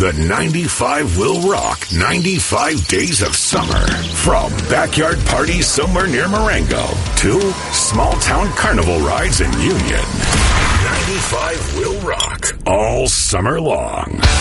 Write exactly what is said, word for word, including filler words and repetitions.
The ninety-five will rock ninety-five days of summer. From backyard parties somewhere near Marengo to small town carnival rides in Union. ninety-five will rock all summer long.